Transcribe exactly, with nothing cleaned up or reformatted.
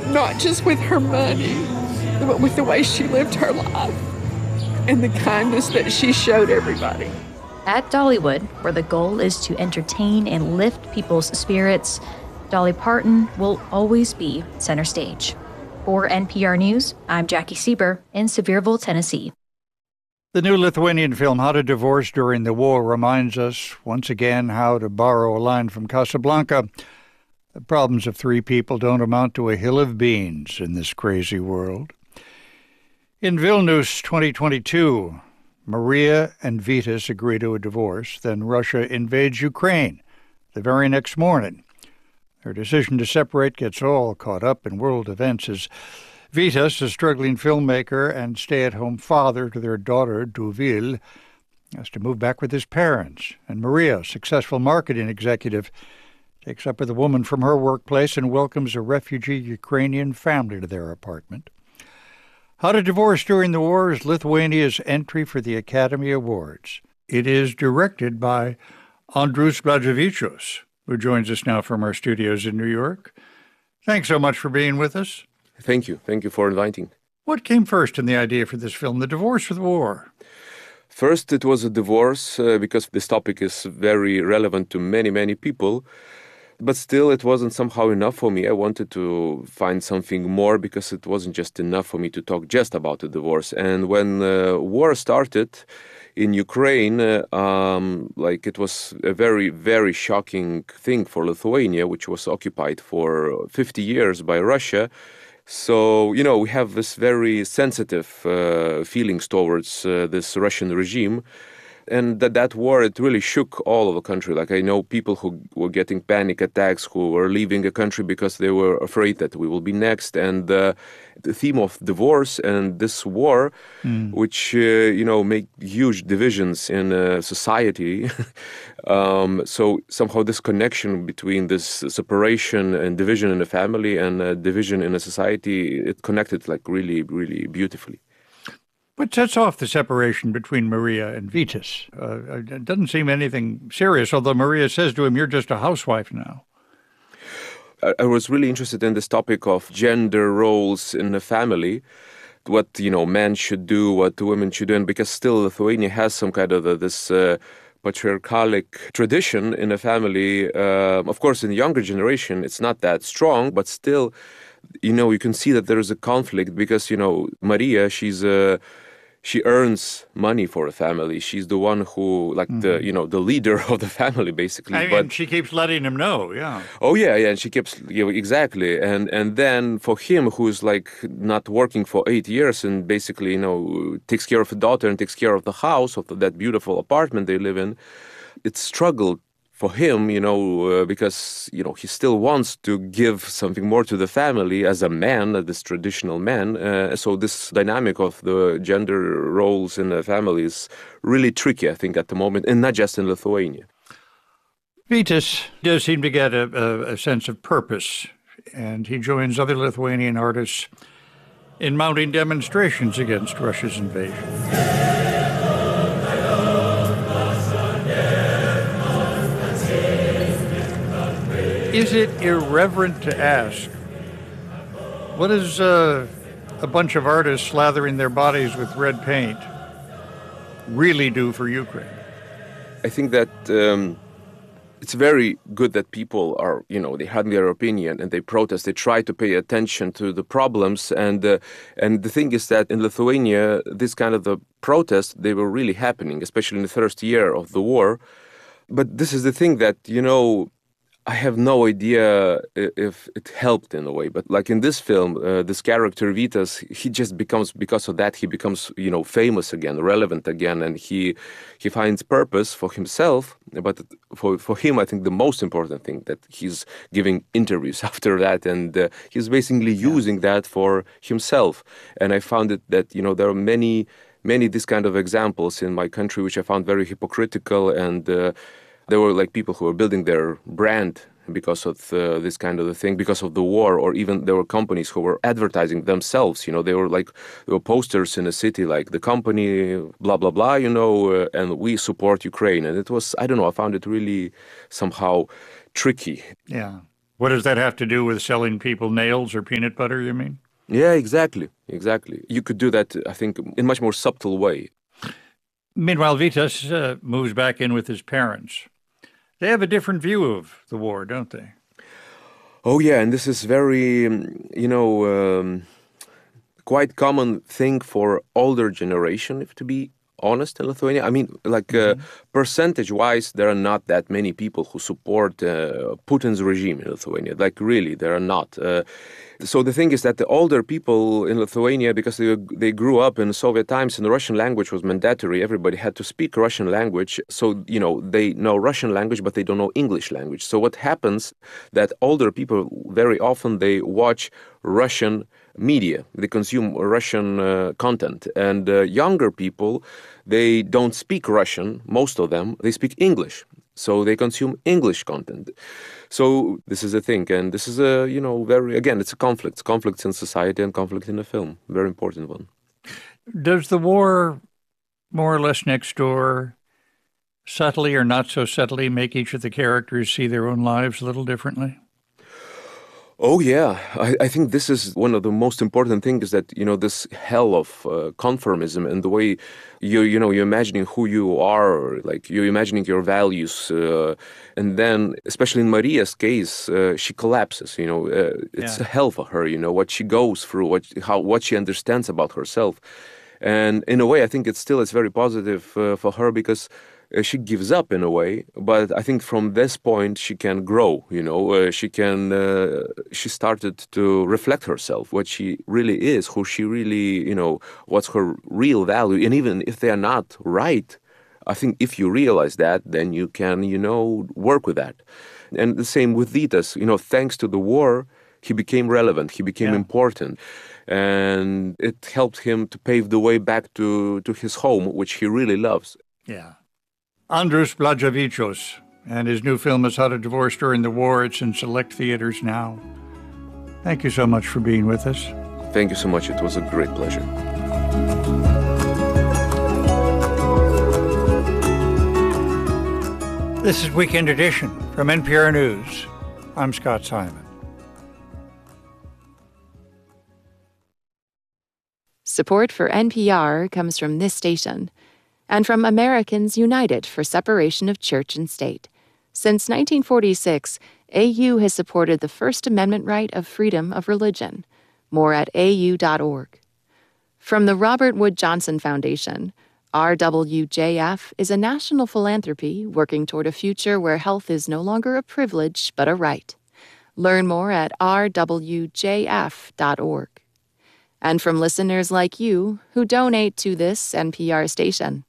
not just with her money, but with the way she lived her life and the kindness that she showed everybody. At Dollywood, where the goal is to entertain and lift people's spirits, Dolly Parton will always be center stage. For N P R News, I'm Jackie Sieber in Sevierville, Tennessee. The new Lithuanian film, How to Divorce During the War, reminds us once again how, to borrow a line from Casablanca, the problems of three people don't amount to a hill of beans in this crazy world. In Vilnius twenty twenty-two, Maria and Vitas agree to a divorce. Then Russia invades Ukraine the very next morning. Their decision to separate gets all caught up in world events as Vitas, a struggling filmmaker and stay-at-home father to their daughter, Duvil, has to move back with his parents. And Maria, a successful marketing executive, takes up with a woman from her workplace and welcomes a refugee Ukrainian family to their apartment. How to Divorce During the War is Lithuania's entry for the Academy Awards. It is directed by Andrius Blaževičius, who joins us now from our studios in New York. Thanks so much for being with us. Thank you. Thank you for inviting. What came first in the idea for this film, the divorce or the war? First, it was a divorce uh, because this topic is very relevant to many, many people. But still, it wasn't somehow enough for me. I wanted to find something more because it wasn't just enough for me to talk just about the divorce. And when uh, war started in Ukraine, uh, um, like it was a very, very shocking thing for Lithuania, which was occupied for fifty years by Russia. So, you know, we have this very sensitive uh, feelings towards uh, this Russian regime. And that, that war, it really shook all of the country. Like, I know people who were getting panic attacks, who were leaving the country because they were afraid that we will be next. And uh, the theme of divorce and this war, mm. which, uh, you know, make huge divisions in uh, society. um, so somehow this connection between this separation and division in a family and uh, division in a society, it connected like really, really beautifully. What sets off the separation between Maria and Vitas? Uh, it doesn't seem anything serious, although Maria says to him, you're just a housewife now. I, I was really interested in this topic of gender roles in the family, what, you know, men should do, what women should do, and because still Lithuania has some kind of uh, this uh, patriarchalic tradition in the family. Uh, of course, in the younger generation, it's not that strong, but still, you know, you can see that there is a conflict because, you know, Maria, she's a... She earns money for a family. She's the one who, like, mm-hmm. the, you know, the leader of the family, basically. And, but, and she keeps letting him know, yeah. Oh, yeah, yeah, and she keeps, you know, exactly. And and then for him, who's, like, not working for eight years and basically, you know, takes care of a daughter and takes care of the house, of that beautiful apartment they live in, it's struggled for him, you know, uh, because, you know, he still wants to give something more to the family as a man, uh, this traditional man. Uh, so this dynamic of the gender roles in the family is really tricky, I think, at the moment, and not just in Lithuania. Vitas does seem to get a, a, a sense of purpose, and he joins other Lithuanian artists in mounting demonstrations against Russia's invasion. Is it irreverent to ask, what does uh, a bunch of artists slathering their bodies with red paint really do for Ukraine? I think that um, it's very good that people are, you know, they have their opinion and they protest. They try to pay attention to the problems. And uh, and the thing is that in Lithuania, this kind of the protests, they were really happening, especially in the first year of the war. But this is the thing that, you know, I have no idea if it helped in a way, but like in this film, uh, this character Vitas, he just becomes, because of that, he becomes, you know, famous again, relevant again, and he he finds purpose for himself. But for for him, I think the most important thing that he's giving interviews after that, and uh, he's basically using yeah. that for himself. And I found it that, you know, there are many many this kind of examples in my country which I found very hypocritical, and uh, there were like people who were building their brand because of uh, this kind of a thing, because of the war, or even there were companies who were advertising themselves. You know, they were like, there were posters in a city like the company, blah, blah, blah, you know, uh, and we support Ukraine. And it was, I don't know, I found it really somehow tricky. Yeah. What does that have to do with selling people nails or peanut butter, you mean? Yeah, exactly, exactly. You could do that, I think, in a much more subtle way. Meanwhile, Vitas uh, moves back in with his parents. They have a different view of the war, don't they? Oh, yeah, and this is very, um, you know, um, quite common thing for older generation, if to be honest, in Lithuania. I mean, like mm-hmm. uh, percentage-wise, there are not that many people who support uh, Putin's regime in Lithuania. Like, really, there are not. Uh, so the thing is that the older people in Lithuania, because they, they grew up in Soviet times and the Russian language was mandatory, everybody had to speak Russian language. So, you know, they know Russian language, but they don't know English language. So what happens that older people, very often, they watch Russian media, they consume Russian uh, content. And uh, younger people, they don't speak Russian, most of them, they speak English. So they consume English content. So this is a thing, and this is a, you know, very, again, it's a conflict. It's conflicts in society and conflict in the film. Very important one. Does the war, more or less next door, subtly or not so subtly, make each of the characters see their own lives a little differently? Oh, yeah. I, I think this is one of the most important things, that, you know, this hell of uh, conformism and the way you, you know, you're imagining who you are, like you're imagining your values. Uh, and then, especially in Maria's case, uh, she collapses, you know, uh, it's yeah. a hell for her, you know, what she goes through, what, how, what she understands about herself. And in a way, I think it's still, it's very positive uh, for her, because Uh, she gives up in a way, but I think from this point she can grow, you know, uh, she can, uh, she started to reflect herself, what she really is, who she really, you know, what's her real value. And even if they are not right, I think if you realize that, then you can, you know, work with that. And the same with Vitas, you know, thanks to the war, he became relevant, he became yeah. important. And it helped him to pave the way back to, to his home, which he really loves. Yeah. Andrus Blaževičius and his new film is How to Divorce During the War. It's in select theaters now. Thank you so much for being with us. Thank you so much. It was a great pleasure. This is Weekend Edition from N P R News. I'm Scott Simon. Support for N P R comes from this station and from Americans United for Separation of Church and State. Since nineteen forty-six, A U has supported the First Amendment right of freedom of religion. More at A U dot org. From the Robert Wood Johnson Foundation, R W J F is a national philanthropy working toward a future where health is no longer a privilege but a right. Learn more at R W J F dot org. And from listeners like you who donate to this N P R station.